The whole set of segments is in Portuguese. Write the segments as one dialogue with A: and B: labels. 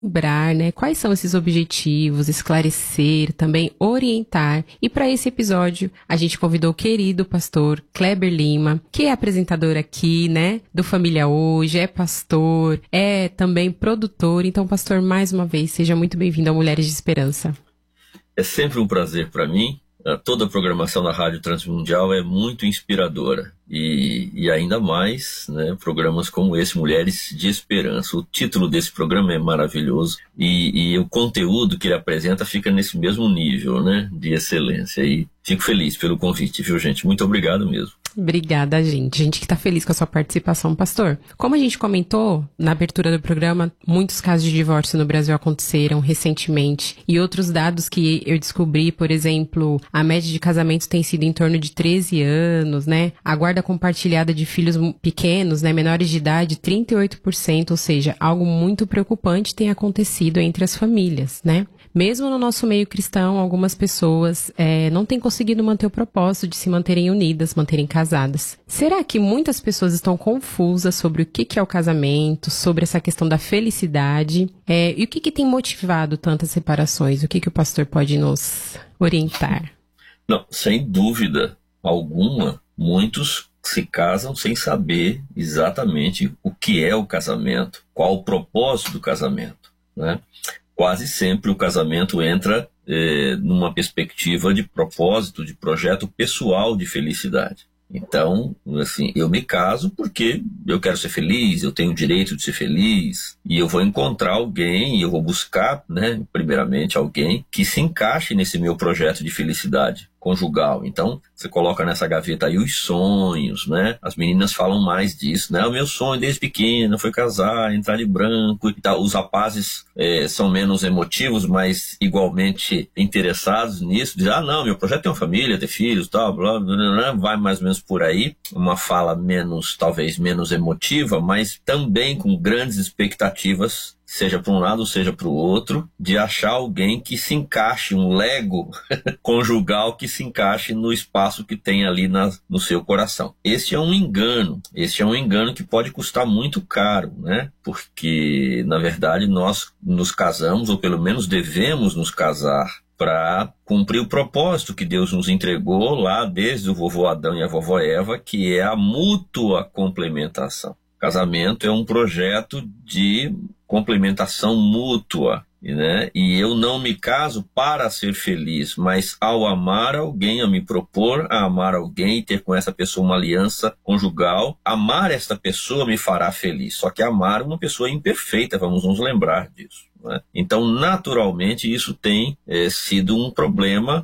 A: lembrar, né, quais são esses objetivos, esclarecer, também orientar. E para esse episódio, a gente convidou o querido pastor Kleber Lima, que é apresentador aqui, né, do Família Hoje, é pastor, é também produtor. Então, pastor, mais uma vez, seja muito bem-vindo ao Mulheres de Esperança.
B: É sempre um prazer para mim. Toda a programação da Rádio Transmundial é muito inspiradora. E ainda mais, né, programas como esse, Mulheres de Esperança. O título desse programa é maravilhoso e o conteúdo que ele apresenta fica nesse mesmo nível, né, de excelência. E fico feliz pelo convite, viu, gente? Muito obrigado mesmo.
A: Obrigada, gente. A gente que está feliz com a sua participação, pastor. Como a gente comentou na abertura do programa, muitos casos de divórcio no Brasil aconteceram recentemente. E outros dados que eu descobri, por exemplo, a média de casamento tem sido em torno de 13 anos, né? A guarda compartilhada de filhos pequenos, né, menores de idade, 38%, ou seja, algo muito preocupante tem acontecido entre as famílias, né? Mesmo no nosso meio cristão, algumas pessoas não têm conseguido manter o propósito de se manterem unidas, manterem casadas. Será que muitas pessoas estão confusas sobre o que é o casamento, sobre essa questão da felicidade? E o que tem motivado tantas separações? O que o pastor pode nos orientar?
B: Não, sem dúvida alguma, muitos se casam sem saber exatamente o que é o casamento, qual o propósito do casamento, né? Quase sempre o casamento entra numa perspectiva de propósito, de projeto pessoal de felicidade. Então, assim, eu me caso porque eu quero ser feliz, eu tenho o direito de ser feliz, e eu vou encontrar alguém, e eu vou buscar, né, primeiramente, alguém que se encaixe nesse meu projeto de felicidade conjugal. Então, você coloca nessa gaveta aí os sonhos, né? As meninas falam mais disso, né? O meu sonho desde pequena foi casar, entrar de branco e tal. Os rapazes são menos emotivos, mas igualmente interessados nisso. Dizem, não, meu projeto é ter uma família, ter filhos, tal, blá, blá, blá, vai mais ou menos por aí. Uma fala talvez menos emotiva, mas também com grandes expectativas, seja para um lado, seja para o outro, de achar alguém que se encaixe, um Lego conjugal que se encaixe no espaço que tem ali no seu coração. Esse é um engano que pode custar muito caro, né? Porque, na verdade, nós nos casamos, ou pelo menos devemos nos casar, para cumprir o propósito que Deus nos entregou lá desde o vovô Adão e a vovó Eva, que é a mútua complementação. Casamento é um projeto de complementação mútua, né? E eu não me caso para ser feliz, mas ao amar alguém, a me propor a amar alguém e ter com essa pessoa uma aliança conjugal, amar esta pessoa me fará feliz. Só que amar uma pessoa imperfeita, vamos nos lembrar disso, né? Então, naturalmente, isso tem sido um problema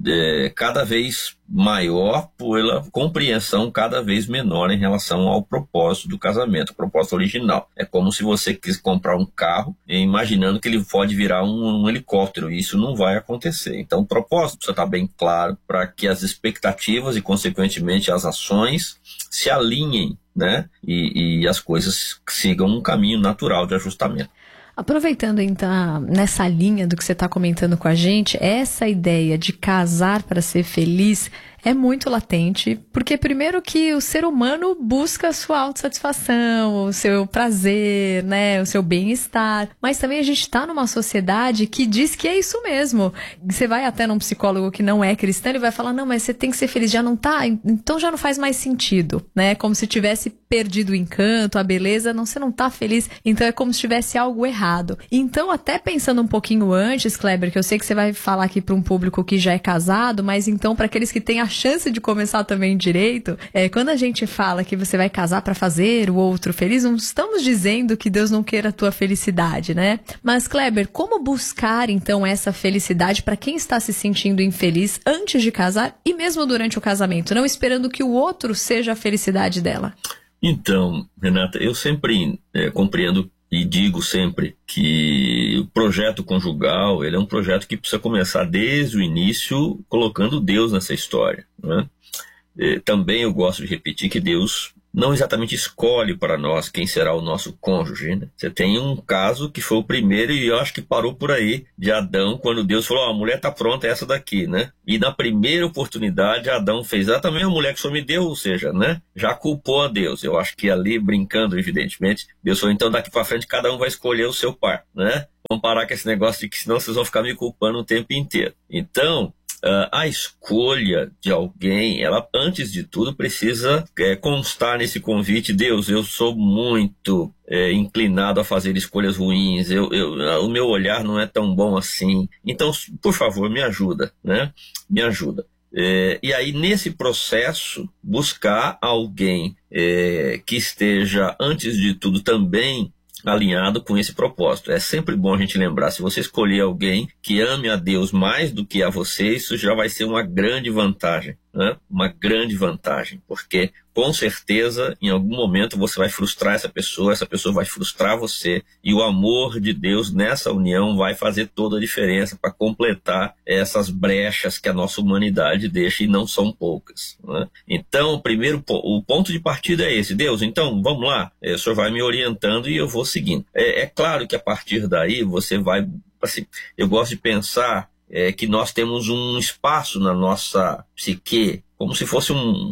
B: cada vez maior pela compreensão cada vez menor em relação ao propósito do casamento, o propósito original. É como se você quis comprar um carro imaginando que ele pode virar um helicóptero, e isso não vai acontecer. Então, o propósito precisa estar bem claro para que as expectativas e, consequentemente, as ações se alinhem, né? E as coisas sigam um caminho natural de ajustamento.
C: Aproveitando então nessa linha do que você está comentando com a gente, essa ideia de casar para ser feliz é muito latente, porque primeiro que o ser humano busca a sua autossatisfação, o seu prazer, né, o seu bem-estar, mas também a gente está numa sociedade que diz que é isso mesmo. Você vai até num psicólogo que não é cristão e vai falar, não, mas você tem que ser feliz, já não tá, então já não faz mais sentido, né, como se tivesse perdido o encanto, a beleza, não, você não tá feliz, então é como se tivesse algo errado. Então, até pensando um pouquinho antes, Kleber, que eu sei que você vai falar aqui para um público que já é casado, mas então para aqueles que têm a chance de começar também direito, quando a gente fala que você vai casar para fazer o outro feliz, não estamos dizendo que Deus não queira a tua felicidade, né? Mas, Kleber, como buscar então essa felicidade para quem está se sentindo infeliz antes de casar e mesmo durante o casamento, não esperando que o outro seja a felicidade dela?
B: Então, Renata, eu sempre compreendo e digo sempre que o projeto conjugal, ele é um projeto que precisa começar desde o início colocando Deus nessa história, né? Também eu gosto de repetir que Deus não exatamente escolhe para nós quem será o nosso cônjuge, né? Você tem um caso que foi o primeiro e eu acho que parou por aí, de Adão, quando Deus falou, a mulher está pronta, é essa daqui, né? E na primeira oportunidade, Adão fez também a mulher que o Senhor me deu, ou seja, né? Já culpou a Deus. Eu acho que ali, brincando, evidentemente, Deus falou, então daqui para frente cada um vai escolher o seu par, né? parar com esse negócio de que senão vocês vão ficar me culpando o tempo inteiro. Então, a escolha de alguém, ela, antes de tudo, precisa constar nesse convite: Deus, eu sou muito inclinado a fazer escolhas ruins, o meu olhar não é tão bom assim, então, por favor, me ajuda, né? Me ajuda. E aí, nesse processo, buscar alguém que esteja, antes de tudo, também alinhado com esse propósito. É sempre bom a gente lembrar: se você escolher alguém que ame a Deus mais do que a você, isso já vai ser uma grande vantagem, né? Uma grande vantagem, porque com certeza em algum momento você vai frustrar essa pessoa vai frustrar você, e o amor de Deus nessa união vai fazer toda a diferença para completar essas brechas que a nossa humanidade deixa, e não são poucas, né? Então, o ponto de partida é esse: Deus, então vamos lá, o Senhor vai me orientando e eu vou seguindo. É claro que a partir daí você vai, assim, eu gosto de pensar que nós temos um espaço na nossa psique, como se fosse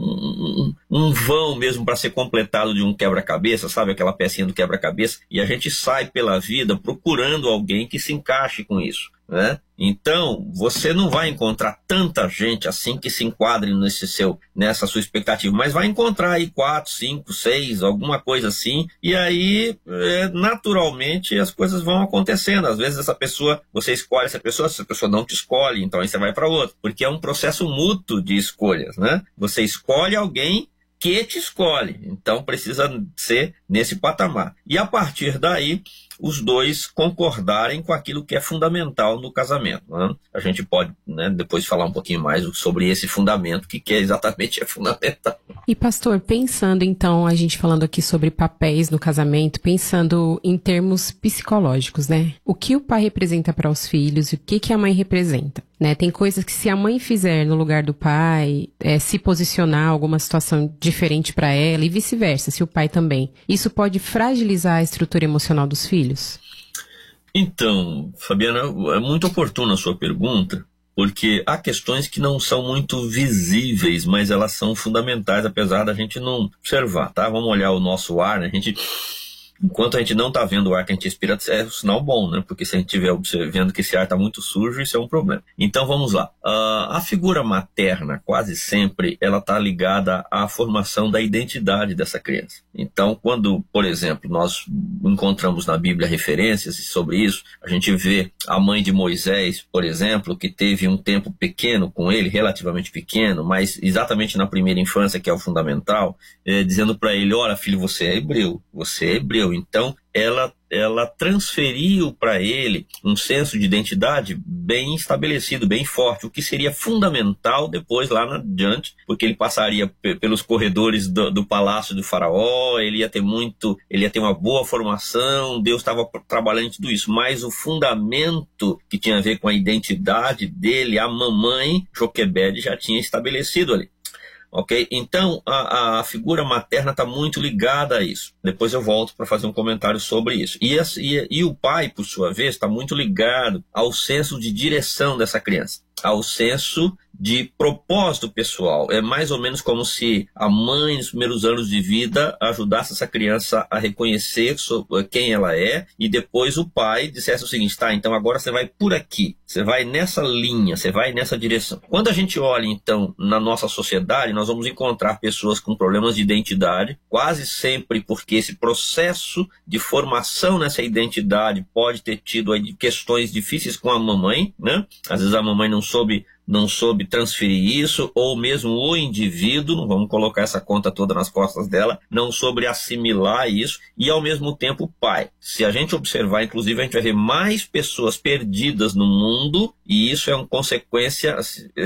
B: um vão mesmo para ser completado de um quebra-cabeça, sabe? Aquela pecinha do quebra-cabeça, e a gente sai pela vida procurando alguém que se encaixe com isso, né? Então, você não vai encontrar tanta gente assim que se enquadre nessa sua expectativa, mas vai encontrar aí 4, 5, 6, alguma coisa assim, e aí, naturalmente, as coisas vão acontecendo. Às vezes você escolhe essa pessoa não te escolhe, então aí você vai para outra, porque é um processo mútuo de escolhas, né? Você escolhe alguém que te escolhe, então precisa ser nesse patamar. E a partir daí, os dois concordarem com aquilo que é fundamental no casamento, né? A gente pode, né, depois falar um pouquinho mais sobre esse fundamento, que exatamente é fundamental.
A: E pastor, pensando então, a gente falando aqui sobre papéis no casamento, pensando em termos psicológicos, né? O que o pai representa para os filhos e o que a mãe representa, né? Tem coisas que, se a mãe fizer no lugar do pai, se posicionar alguma situação diferente para ela, e vice-versa, se o pai também, isso pode fragilizar a estrutura emocional dos filhos?
B: Então, Fabiana, é muito oportuna a sua pergunta, porque há questões que não são muito visíveis, mas elas são fundamentais, apesar da gente não observar, tá? Vamos olhar o nosso ar, né? Enquanto a gente não está vendo o ar que a gente respira, é um sinal bom, né? Porque se a gente estiver observando que esse ar está muito sujo, isso é um problema. Então vamos lá. A figura materna, quase sempre, ela está ligada à formação da identidade dessa criança. Então, quando, por exemplo, nós encontramos na Bíblia referências sobre isso, a gente vê a mãe de Moisés, por exemplo, que teve um tempo pequeno com ele, relativamente pequeno, mas exatamente na primeira infância, que é o fundamental, dizendo para ele: olha, filho, você é hebreu. Então, ela transferiu para ele um senso de identidade bem estabelecido, bem forte, o que seria fundamental depois lá adiante, porque ele passaria pelos corredores do palácio do faraó, ele ia ter uma boa formação, Deus estava trabalhando em tudo isso, mas o fundamento que tinha a ver com a identidade dele, a mamãe Joquebede já tinha estabelecido ali. Ok? Então, a figura materna está muito ligada a isso. Depois eu volto para fazer um comentário sobre isso. E o pai, por sua vez, está muito ligado ao senso de direção dessa criança, ao senso de propósito pessoal. É mais ou menos como se a mãe, nos primeiros anos de vida, ajudasse essa criança a reconhecer quem ela é, e depois o pai dissesse o seguinte: tá, então agora você vai por aqui, você vai nessa linha, você vai nessa direção. Quando a gente olha, então, na nossa sociedade, nós vamos encontrar pessoas com problemas de identidade, quase sempre porque esse processo de formação nessa identidade pode ter tido aí questões difíceis com a mamãe, né? Às vezes a mamãe não soube transferir isso, ou mesmo o indivíduo, não vamos colocar essa conta toda nas costas dela, não soube assimilar isso, e ao mesmo tempo o pai. Se a gente observar, inclusive, a gente vai ver mais pessoas perdidas no mundo, e isso é uma consequência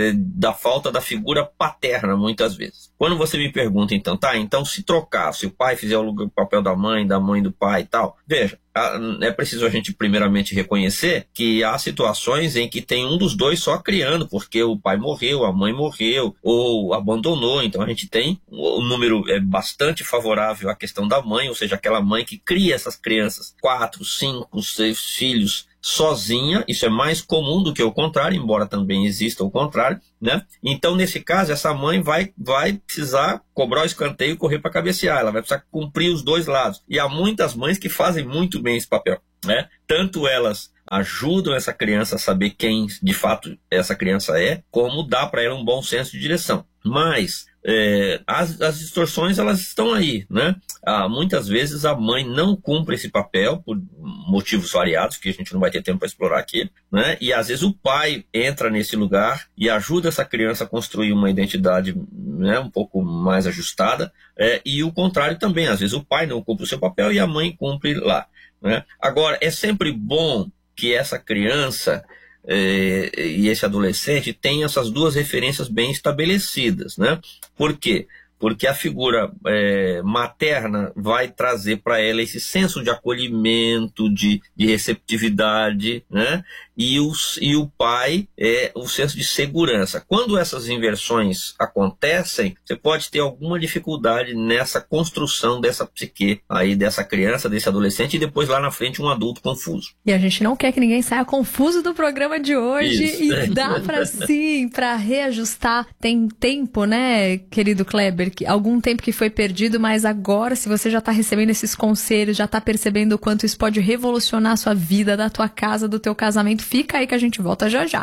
B: da falta da figura paterna, muitas vezes. Quando você me pergunta, então se trocar, se o pai fizer o papel da mãe do pai e tal, veja, é preciso a gente primeiramente reconhecer que há situações em que tem um dos dois só criando, porque o pai morreu, a mãe morreu, ou abandonou. Então a gente tem um número bastante favorável à questão da mãe, ou seja, aquela mãe que cria essas crianças, 4, 5, 6 filhos sozinha. Isso é mais comum do que o contrário, embora também exista o contrário, né? Então, nesse caso, essa mãe vai precisar cobrar o escanteio e correr para cabecear, ela vai precisar cumprir os dois lados. E há muitas mães que fazem muito bem esse papel, né? Tanto elas ajudam essa criança a saber quem de fato essa criança é, como dá para ela um bom senso de direção. Mas as distorções, elas estão aí, né? Muitas vezes a mãe não cumpre esse papel por motivos variados, que a gente não vai ter tempo para explorar aqui, né? E às vezes o pai entra nesse lugar e ajuda essa criança a construir uma identidade, né, um pouco mais ajustada, e o contrário também, às vezes o pai não cumpre o seu papel e a mãe cumpre lá, né? Agora, é sempre bom que essa criança e esse adolescente tem essas duas referências bem estabelecidas, né? Por quê? Porque a figura materna vai trazer para ela esse senso de acolhimento, de receptividade, né? E o pai o senso de segurança. Quando essas inversões acontecem, você pode ter alguma dificuldade nessa construção dessa psique aí, dessa criança, desse adolescente, e depois lá na frente um adulto confuso.
C: E a gente não quer que ninguém saia confuso do programa de hoje. Isso. E dá para sim, para reajustar. Tem tempo, né, querido Kleber? Algum tempo que foi perdido, mas agora, se você já está recebendo esses conselhos, já está percebendo o quanto isso pode revolucionar a sua vida, da tua casa, do teu casamento, fica aí que a gente volta já já.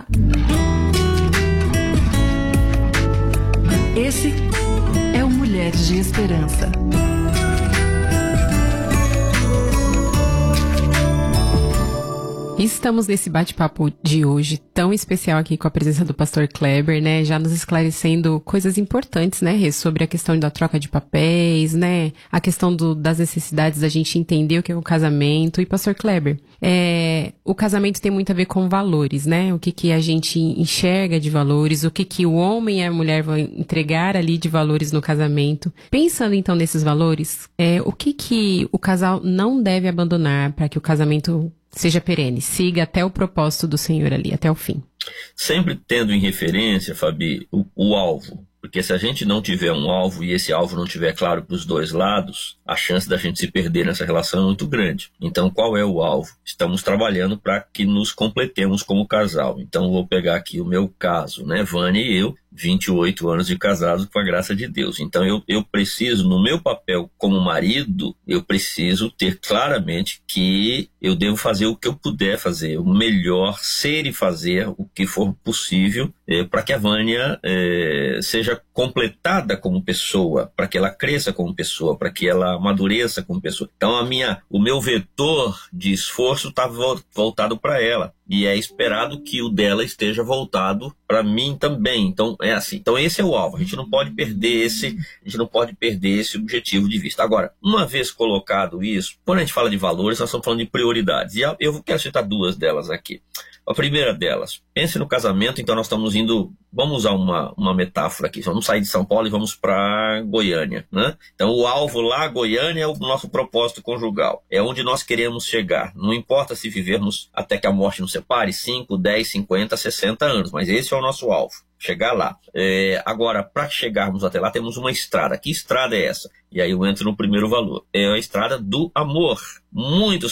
D: Esse é o Mulheres de Esperança.
A: Estamos nesse bate-papo de hoje tão especial aqui com a presença do pastor Kleber, né? Já nos esclarecendo coisas importantes, né, Rê? Sobre a questão da troca de papéis, né? A questão das necessidades da gente entender o que é o casamento. E, pastor Kleber, o casamento tem muito a ver com valores, né? O que a gente enxerga de valores, o que o homem e a mulher vão entregar ali de valores no casamento. Pensando, então, nesses valores, o que o casal não deve abandonar para que o casamento seja perene, siga até o propósito do Senhor ali, até o fim.
B: Sempre tendo em referência, Fabi, o alvo. Porque se a gente não tiver um alvo e esse alvo não tiver claro para os dois lados, a chance da gente se perder nessa relação é muito grande. Então, qual é o alvo? Estamos trabalhando para que nos completemos como casal. Então, vou pegar aqui o meu caso, né? Vânia e eu, 28 anos de casados, com a graça de Deus. Então, eu preciso, no meu papel como marido, eu preciso ter claramente que eu devo fazer o que eu puder fazer, o melhor, ser e fazer o que for possível para que a Vânia seja completada como pessoa, para que ela cresça como pessoa, para que ela amadureça como pessoa. Então, o meu vetor de esforço está voltado para ela. E é esperado que o dela esteja voltado para mim também. Então, é assim. Então, esse é o alvo. A gente não pode perder esse objetivo de vista. Agora, uma vez colocado isso, quando a gente fala de valores, nós estamos falando de prioridades. E eu quero citar duas delas aqui. A primeira delas, pense no casamento. Então nós estamos indo, vamos usar uma metáfora aqui, vamos sair de São Paulo e vamos para Goiânia, né? Então o alvo lá, Goiânia, é o nosso propósito conjugal, é onde nós queremos chegar. Não importa se vivermos até que a morte nos separe, 5, 10, 50, 60 anos, mas esse é o nosso alvo, chegar lá. Agora, para chegarmos até lá, temos uma estrada. Que estrada é essa? E aí eu entro no primeiro valor. É a estrada do amor. Muitos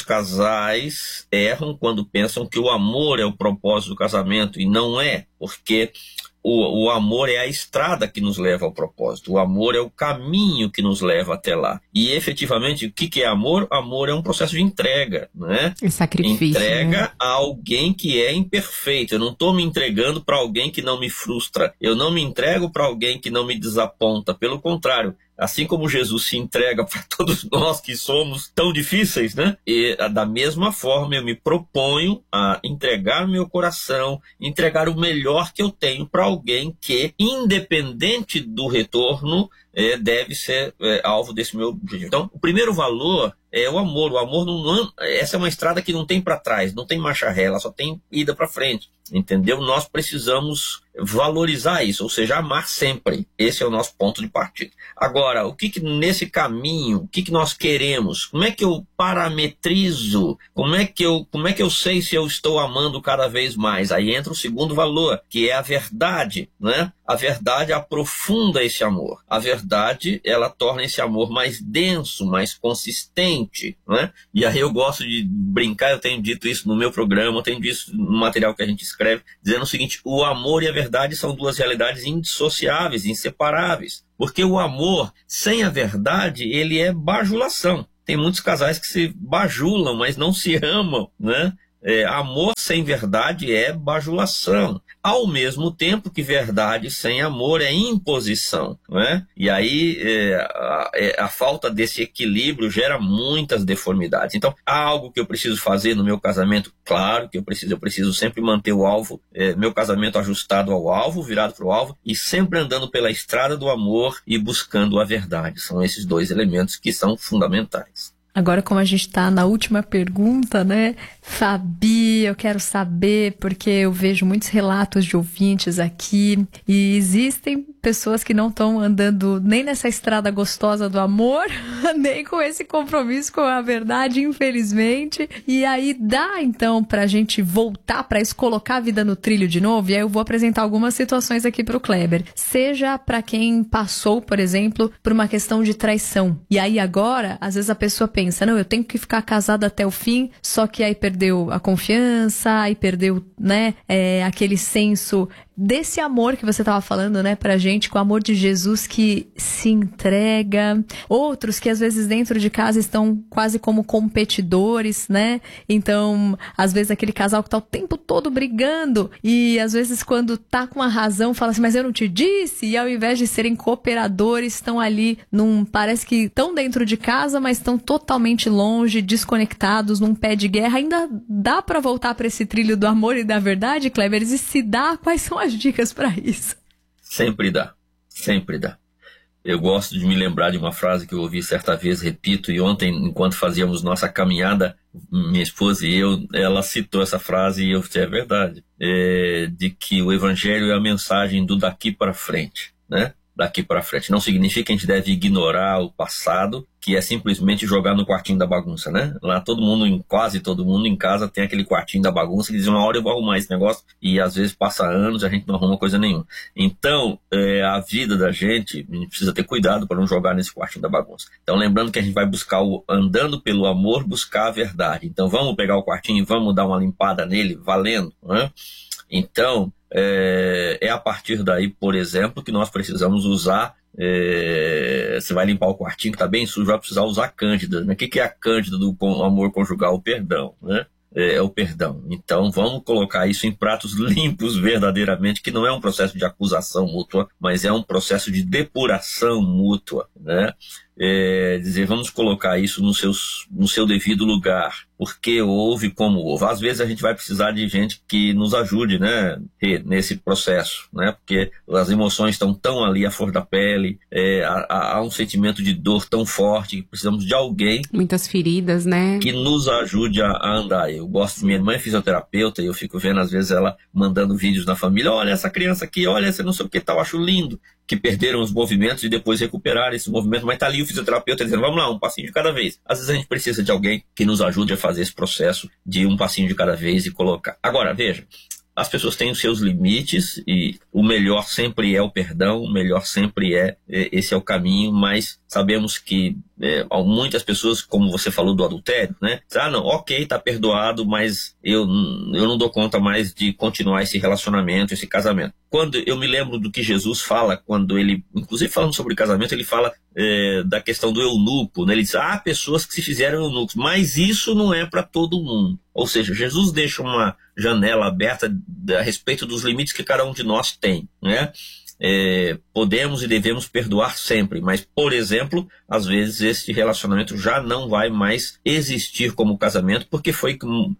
B: casais erram quando pensam que o amor é o propósito do casamento, e não é, porque o amor é a estrada que nos leva ao propósito. O amor é o caminho que nos leva até lá. E efetivamente, o que é amor? Amor é um processo de entrega, né?
A: É sacrifício.
B: Entrega,
A: né?
B: A alguém que é imperfeito. Eu não estou me entregando para alguém que não me frustra. Eu não me entrego para alguém que não me desaponta. Pelo contrário, assim como Jesus se entrega para todos nós que somos tão difíceis, né? E da mesma forma eu me proponho a entregar meu coração, entregar o melhor que eu tenho para alguém que, independente do retorno, deve ser alvo desse meu objetivo. Então, o primeiro valor é o amor. O amor essa é uma estrada que não tem para trás, não tem marcha ré, ela só tem ida para frente, entendeu? Nós precisamos valorizar isso, ou seja, amar sempre. Esse é o nosso ponto de partida. Agora, o que nesse caminho, o que nós queremos? Como é que eu parametrizo? Como é que eu sei se eu estou amando cada vez mais? Aí entra o segundo valor, que é a verdade, né? A verdade aprofunda esse amor. A verdade, ela torna esse amor mais denso, mais consistente, né? E aí eu gosto de brincar, eu tenho dito isso no meu programa, eu tenho dito isso no material que a gente escreve, dizendo o seguinte: o amor e a verdade são duas realidades indissociáveis, inseparáveis. Porque o amor, sem a verdade, ele é bajulação. Tem muitos casais que se bajulam, mas não se amam, né? amor sem verdade é bajulação, ao mesmo tempo que verdade sem amor é imposição, não é? E aí a falta desse equilíbrio gera muitas deformidades. Então, há algo que eu preciso fazer no meu casamento? Claro que eu preciso sempre manter o alvo, meu casamento ajustado ao alvo, virado para o alvo, e sempre andando pela estrada do amor e buscando a verdade. São esses dois elementos que são fundamentais.
C: Agora, como a gente está na última pergunta, né? Fabi, eu quero saber, porque eu vejo muitos relatos de ouvintes aqui e existem pessoas que não estão andando nem nessa estrada gostosa do amor, nem com esse compromisso com a verdade, infelizmente. E aí dá, então, pra gente voltar pra isso, colocar a vida no trilho de novo? E aí eu vou apresentar algumas situações aqui pro Kleber. Seja pra quem passou, por exemplo, por uma questão de traição. E aí agora, às vezes a pessoa pensa, não, eu tenho que ficar casada até o fim, só que aí perdeu a confiança, aí perdeu, né, aquele senso desse amor que você estava falando, né, pra gente, com o amor de Jesus que se entrega. Outros que às vezes dentro de casa estão quase como competidores, né? Então, às vezes aquele casal que tá o tempo todo brigando e às vezes quando tá com uma razão fala assim, mas eu não te disse, e ao invés de serem cooperadores, estão ali parece que estão dentro de casa, mas estão totalmente longe, desconectados, num pé de guerra. Ainda dá pra voltar pra esse trilho do amor e da verdade, Kleber? E se dá, quais são as dicas para isso?
B: Sempre dá, sempre dá. Eu gosto de me lembrar de uma frase que eu ouvi certa vez, repito, e ontem, enquanto fazíamos nossa caminhada, minha esposa e eu, ela citou essa frase e eu disse, é verdade, de que o evangelho é a mensagem do daqui para frente, né? Daqui para frente. Não significa que a gente deve ignorar o passado, que é simplesmente jogar no quartinho da bagunça, né? Lá quase todo mundo em casa tem aquele quartinho da bagunça que diz, uma hora eu vou arrumar esse negócio, e às vezes passa anos e a gente não arruma coisa nenhuma. Então, a vida da gente, a gente precisa ter cuidado para não jogar nesse quartinho da bagunça. Então, lembrando que a gente vai buscar, andando pelo amor, buscar a verdade. Então, vamos pegar o quartinho e vamos dar uma limpada nele, valendo, né? Então, é a partir daí, por exemplo, que nós precisamos usar, você vai limpar o quartinho que está bem sujo, vai precisar usar cândida, né? O que é a cândida do amor conjugal? O perdão, né? É o perdão. Então vamos colocar isso em pratos limpos verdadeiramente, que não é um processo de acusação mútua, mas é um processo de depuração mútua, né? Dizer, vamos colocar isso no seu devido lugar, porque houve como houve. Às vezes a gente vai precisar de gente que nos ajude, né, nesse processo, né, porque as emoções estão tão ali à flor da pele, há um sentimento de dor tão forte que precisamos de alguém,
A: muitas feridas, né,
B: que nos ajude a andar. Eu gosto, minha irmã é fisioterapeuta e eu fico vendo às vezes ela mandando vídeos na família, olha essa criança aqui, olha essa não sei o que tal, acho lindo, que perderam os movimentos e depois recuperaram esse movimento, mas tá ali o fisioterapeuta dizendo, vamos lá, um passinho de cada vez. Às vezes a gente precisa de alguém que nos ajude a fazer esse processo de um passinho de cada vez e colocar. Agora, veja, as pessoas têm os seus limites e o melhor sempre é o perdão, o melhor sempre esse é o caminho, mas sabemos que muitas pessoas, como você falou do adultério, né? Não, ok, tá perdoado, mas eu não dou conta mais de continuar esse relacionamento, esse casamento. Quando eu me lembro do que Jesus fala, quando ele, inclusive falando sobre casamento, ele fala da questão do eunuco, né? Ele diz, há pessoas que se fizeram eunucos, mas isso não é para todo mundo. Ou seja, Jesus deixa uma janela aberta a respeito dos limites que cada um de nós tem, né? Podemos e devemos perdoar sempre, mas, por exemplo, às vezes esse relacionamento já não vai mais existir como casamento porque foi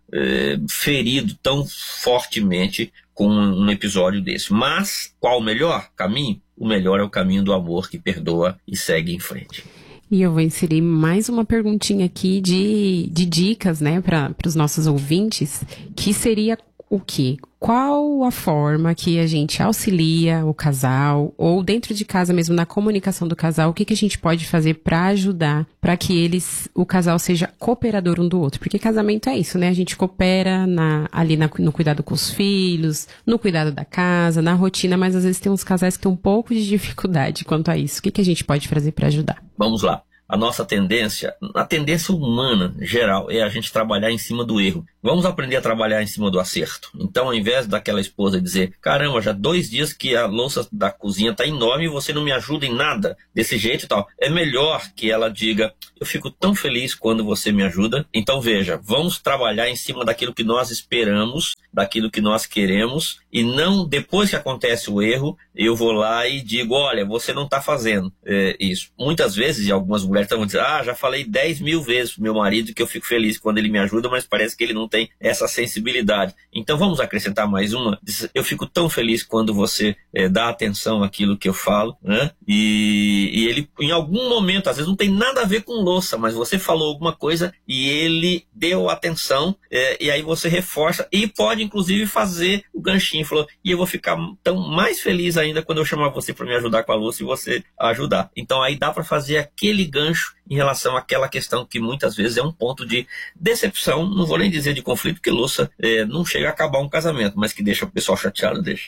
B: ferido tão fortemente com um episódio desse. Mas qual o melhor caminho? O melhor é o caminho do amor que perdoa e segue em frente.
A: E eu vou inserir mais uma perguntinha aqui de dicas, né, para os nossos ouvintes, que seria o quê? Qual a forma que a gente auxilia o casal, ou dentro de casa mesmo, na comunicação do casal, o que a gente pode fazer para ajudar, para que o casal seja cooperador um do outro? Porque casamento é isso, né? A gente coopera no cuidado com os filhos, no cuidado da casa, na rotina, mas às vezes tem uns casais que têm um pouco de dificuldade quanto a isso. O que a gente pode fazer para ajudar?
B: Vamos lá. A nossa tendência, a tendência humana geral, é a gente trabalhar em cima do erro. Vamos aprender a trabalhar em cima do acerto. Então, ao invés daquela esposa dizer, caramba, já 2 dias que a louça da cozinha está enorme e você não me ajuda em nada desse jeito e tal. É melhor que ela diga, eu fico tão feliz quando você me ajuda. Então, veja, vamos trabalhar em cima daquilo que nós esperamos, daquilo que nós queremos, e não depois que acontece o erro, eu vou lá e digo, olha, você não está fazendo isso. Muitas vezes, e algumas mulheres estão dizendo, já falei 10.000 vezes pro meu marido que eu fico feliz quando ele me ajuda, mas parece que ele não tem essa sensibilidade. Então vamos acrescentar mais uma. Eu fico tão feliz quando você dá atenção àquilo que eu falo, né? E ele, em algum momento, às vezes não tem nada a ver com louça, mas você falou alguma coisa e ele deu atenção, e aí você reforça e pode inclusive fazer o ganchinho. Falou, e eu vou ficar tão mais feliz ainda quando eu chamar você para me ajudar com a louça e você ajudar. Então aí dá para fazer aquele gancho em relação àquela questão que muitas vezes é um ponto de decepção, não vou nem dizer de conflito, porque louça não chega a acabar um casamento, mas que deixa o pessoal chateado, deixa.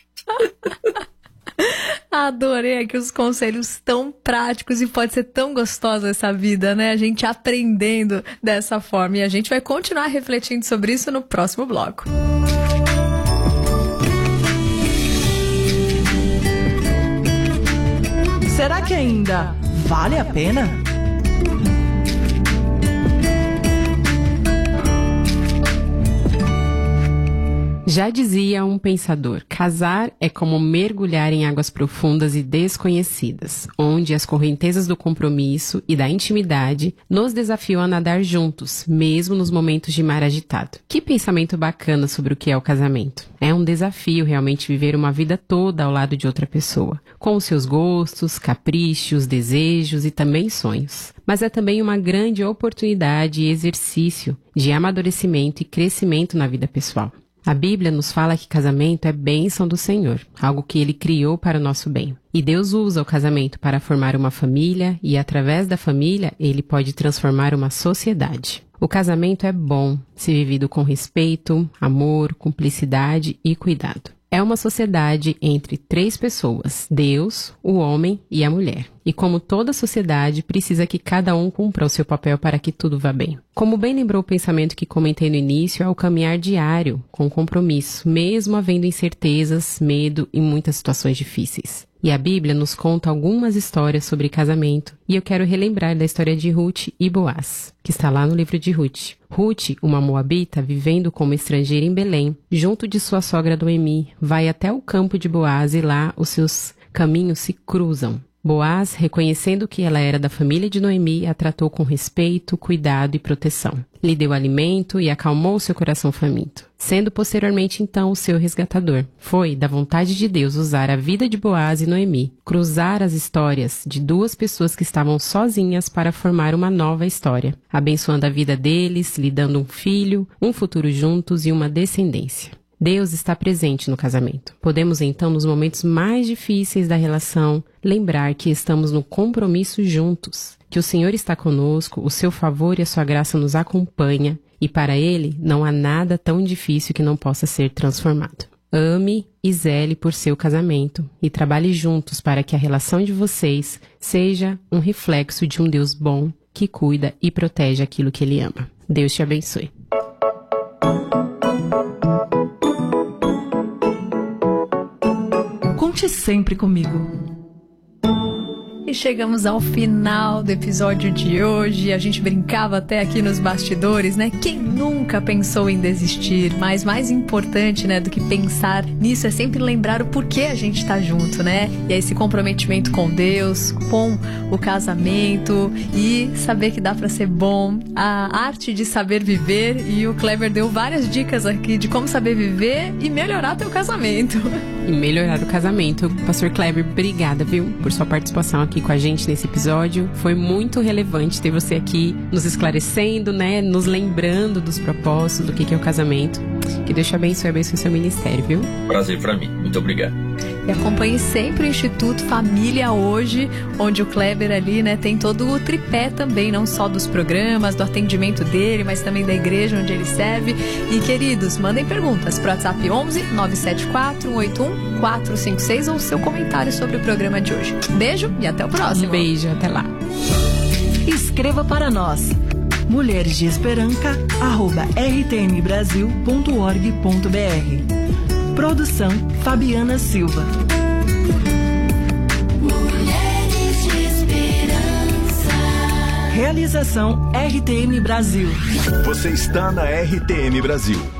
C: Adorei aqui os conselhos tão práticos e pode ser tão gostosa essa vida, né? A gente aprendendo dessa forma. E a gente vai continuar refletindo sobre isso no próximo bloco.
D: Será que ainda vale a pena?
A: Já dizia um pensador, casar é como mergulhar em águas profundas e desconhecidas, onde as correntezas do compromisso e da intimidade nos desafiam a nadar juntos, mesmo nos momentos de mar agitado. Que pensamento bacana sobre o que é o casamento. É um desafio realmente viver uma vida toda ao lado de outra pessoa, com os seus gostos, caprichos, desejos e também sonhos. Mas é também uma grande oportunidade e exercício de amadurecimento e crescimento na vida pessoal. A Bíblia nos fala que casamento é bênção do Senhor, algo que Ele criou para o nosso bem. E Deus usa o casamento para formar uma família e, através da família, Ele pode transformar uma sociedade. O casamento é bom, se vivido com respeito, amor, cumplicidade e cuidado. É uma sociedade entre 3 pessoas, Deus, o homem e a mulher. E como toda sociedade, precisa que cada um cumpra o seu papel para que tudo vá bem. Como bem lembrou o pensamento que comentei no início, é o caminhar diário, com compromisso, mesmo havendo incertezas, medo e muitas situações difíceis. E a Bíblia nos conta algumas histórias sobre casamento, e eu quero relembrar da história de Ruth e Boaz, que está lá no livro de Ruth. Ruth, uma moabita, vivendo como estrangeira em Belém, junto de sua sogra Noemi, vai até o campo de Boaz e lá os seus caminhos se cruzam. Boaz, reconhecendo que ela era da família de Noemi, a tratou com respeito, cuidado e proteção. Lhe deu alimento e acalmou seu coração faminto, sendo posteriormente então o seu resgatador. Foi da vontade de Deus usar a vida de Boaz e Noemi, cruzar as histórias de 2 pessoas que estavam sozinhas para formar uma nova história, abençoando a vida deles, lhe dando um filho, um futuro juntos e uma descendência. Deus está presente no casamento. Podemos então, nos momentos mais difíceis da relação, lembrar que estamos no compromisso juntos, que o Senhor está conosco, o seu favor e a sua graça nos acompanha, e para Ele não há nada tão difícil que não possa ser transformado. Ame e zele por seu casamento e trabalhe juntos para que a relação de vocês seja um reflexo de um Deus bom que cuida e protege aquilo que Ele ama. Deus te abençoe.
D: Conte sempre comigo.
C: E chegamos ao final do episódio de hoje. A gente brincava até aqui nos bastidores, né? Quem nunca pensou em desistir? Mas mais importante, né, do que pensar nisso é sempre lembrar o porquê a gente tá junto, né? E é esse comprometimento com Deus, com o casamento e saber que dá pra ser bom. A arte de saber viver, e o Kleber deu várias dicas aqui de como saber viver e melhorar teu casamento.
A: E melhorar o casamento. Pastor Kleber, obrigada, viu, por sua participação aqui com a gente nesse episódio. Foi muito relevante ter você aqui nos esclarecendo, né, nos lembrando dos propósitos, do que é o casamento. Que Deus te abençoe o seu ministério, viu?
B: Prazer pra mim. Muito obrigado.
C: E acompanhe sempre o Instituto Família Hoje, onde o Kleber ali, né, tem todo o tripé também, não só dos programas, do atendimento dele, mas também da igreja onde ele serve. E, queridos, mandem perguntas para o WhatsApp 11 974 181 456 ou seu comentário sobre o programa de hoje. Beijo e até o próximo.
A: Um beijo, até lá.
D: Escreva para nós, mulheresdeesperanca@rtmbrasil.org.br. Produção Fabiana Silva.
E: Mulheres de Esperança.
D: Realização RTM Brasil.
F: Você está na RTM Brasil.